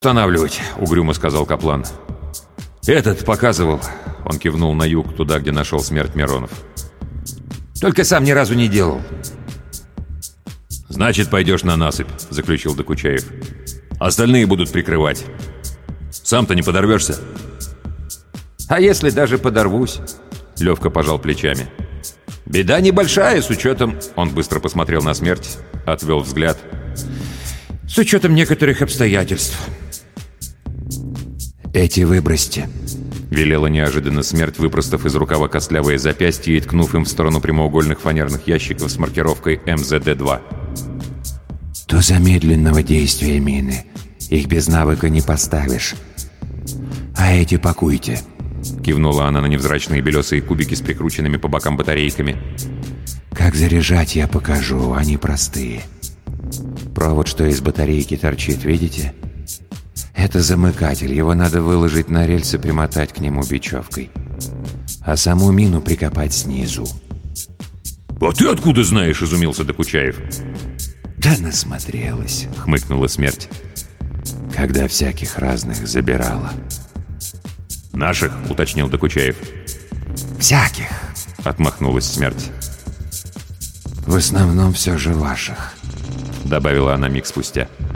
«Останавливать», — угрюмо сказал Каплан. «Этот показывал», — он кивнул на юг, туда, где нашел смерть Миронов. «Только сам ни разу не делал». «Значит, пойдешь на насыпь», — заключил Докучаев. «Остальные будут прикрывать. Сам-то не подорвешься?» «А если даже подорвусь?» — Левка пожал плечами. «Беда небольшая, с учетом...» Он быстро посмотрел на смерть, отвел взгляд. «С учетом некоторых обстоятельств». «Эти выбросьте», — велела неожиданно смерть, выпростав из рукава костлявые запястья и ткнув им в сторону прямоугольных фанерных ящиков с маркировкой МЗД-2. «То замедленного действия мины. Их без навыка не поставишь. А эти пакуйте», — кивнула она на невзрачные белесые кубики с прикрученными по бокам батарейками. «Как заряжать, я покажу. Они простые. Провод, что из батарейки торчит, видите? Это замыкатель. Его надо выложить на рельсы, примотать к нему бечевкой. А саму мину прикопать снизу». «А ты откуда знаешь?» — изумился Докучаев. «Да насмотрелась», — хмыкнула смерть. «Когда всяких разных забирала». «Наших?» — уточнил Докучаев. «Всяких», — отмахнулась смерть. «В основном все же ваших», — добавила она миг спустя.